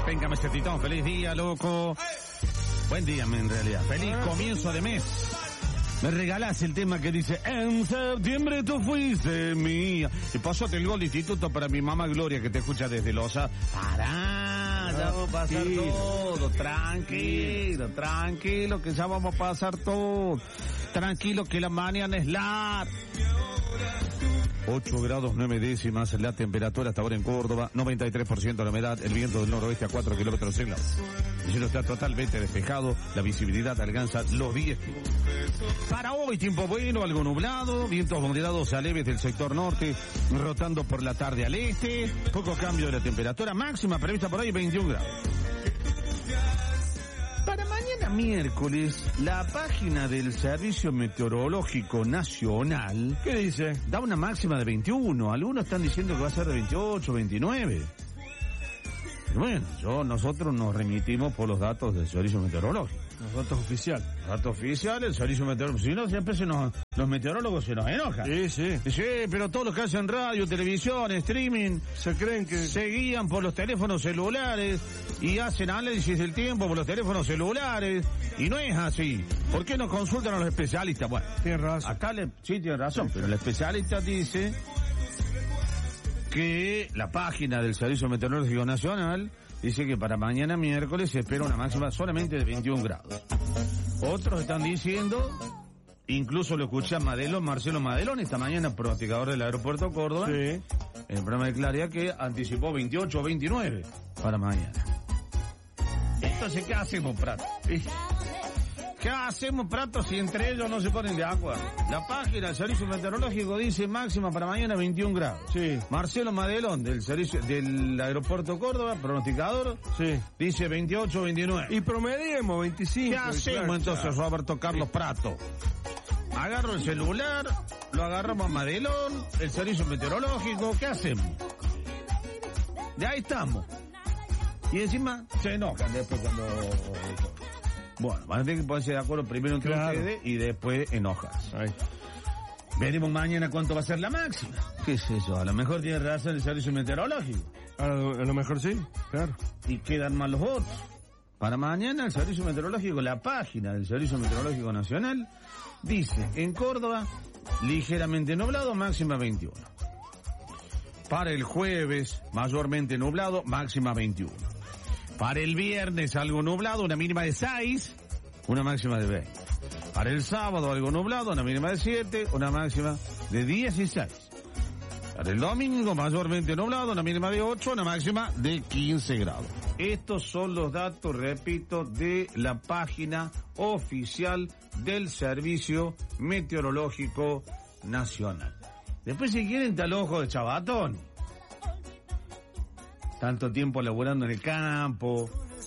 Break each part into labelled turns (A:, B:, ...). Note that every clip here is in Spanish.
A: Venga, mesetitón, feliz día, loco. Buen día, en realidad. Feliz comienzo de mes. Me regalás el tema que dice, en septiembre tú fuiste mía. Y pásate el gol de instituto para mi mamá Gloria, que te escucha desde Losa. Pará, ya va a pasar todo. Tranquilo, que ya vamos a pasar todo. Tranquilo, que la mañana es larga. 8 grados 9 décimas la temperatura hasta ahora en Córdoba, 93% la humedad, el viento del noroeste a 4 kilómetros en la hora. El cielo está totalmente despejado, la visibilidad alcanza los 10 kilómetros. Para hoy, tiempo bueno, algo nublado, vientos moderados a leves del sector norte, rotando por la tarde al este, poco cambio de la temperatura máxima prevista por hoy 21 grados. Para mañana miércoles, la página del Servicio Meteorológico Nacional, ¿qué dice? Da una máxima de 21. Algunos están diciendo que va a ser de 28, 29. Bueno, nosotros nos remitimos por los datos del Servicio Meteorológico.
B: Los datos oficiales.
A: Datos oficiales, el Servicio Meteorológico. Si no, siempre los meteorólogos se nos enojan.
B: Sí.
A: Sí, pero todos los que hacen radio, televisión, streaming,
B: se creen que
A: se guían por los teléfonos celulares y hacen análisis del tiempo por los teléfonos celulares. Y no es así. ¿Por qué no consultan a los especialistas? Bueno,
B: tiene razón.
A: Acá sí tiene razón, pero el especialista dice que la página del Servicio Meteorológico Nacional dice que para mañana miércoles se espera una máxima solamente de 21 grados. Otros están diciendo, incluso lo escuché a Marcelo Madelón, esta mañana pronosticador del aeropuerto Córdoba,
B: sí,
A: en el programa de Claridad, que anticipó 28 o 29 para mañana. Entonces, ¿qué hacemos, Prato? ¿Qué hacemos, Prato, si entre ellos no se ponen de acuerdo? La página del Servicio Meteorológico dice máxima para mañana 21 grados.
B: Sí.
A: Marcelo Madelón, del aeropuerto Córdoba, pronosticador,
B: sí,
A: dice 28, 29.
B: Y promediemos 25.
A: ¿Qué hacemos entonces, Roberto Carlos Prato? Agarro el celular, lo agarramos a Madelón, el Servicio Meteorológico, ¿qué hacemos? De ahí estamos. Y encima se enojan después cuando... Bueno, van a tener que ponerse de acuerdo primero entre ustedes y después enojas.
B: Ahí.
A: Veremos mañana cuánto va a ser la máxima. ¿Qué es eso? A lo mejor tiene razón el Servicio Meteorológico.
B: A lo mejor sí, claro.
A: Y quedan mal los otros. Para mañana el Servicio Meteorológico, la página del Servicio Meteorológico Nacional, dice, en Córdoba, ligeramente nublado, máxima 21. Para el jueves, mayormente nublado, máxima 21. Para el viernes, algo nublado, una mínima de 6, una máxima de 20. Para el sábado, algo nublado, una mínima de 7, una máxima de 16. Para el domingo, mayormente nublado, una mínima de 8, una máxima de 15 grados. Estos son los datos, repito, de la página oficial del Servicio Meteorológico Nacional. Después, si quieren, tal ojo de chavatón. Tanto tiempo laburando en el campo,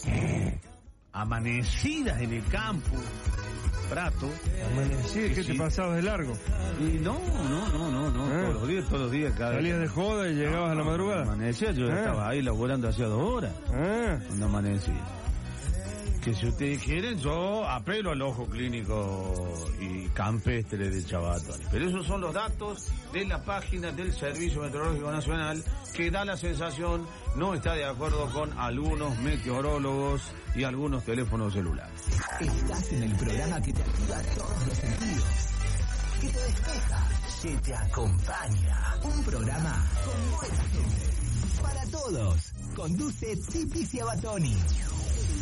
A: amanecidas en el campo, Prato.
B: Amanecidas, ¿qué te pasabas de largo?
A: Y no, todos los días, cada
B: salías de joda y llegabas a la madrugada.
A: Amanecía, yo estaba ahí laburando hacía 2 horas, cuando amanecía. Que si ustedes quieren, yo apelo al ojo clínico y campestre de Chavatoni. Pero esos son los datos de la página del Servicio Meteorológico Nacional, que da la sensación no está de acuerdo con algunos meteorólogos y algunos teléfonos celulares.
C: Estás en el programa que te activa todos los sentidos, que te despeja, que te acompaña. Un programa con buena gente. Para todos. Conduce Tipi Ciabatoni.